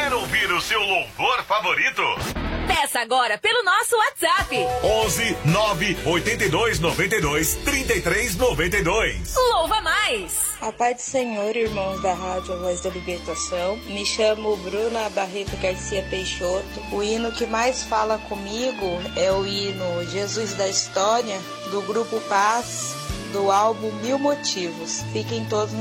Quer ouvir o seu louvor favorito? Peça agora pelo nosso WhatsApp. 11 9 82 92 33 92. Louva mais. A paz do Senhor, irmãos da Rádio Voz da Libertação. Me chamo Bruna Barreto Garcia Peixoto. O hino que mais fala comigo é o hino Jesus da História, do Grupo Paz, do álbum Mil Motivos. Fiquem todos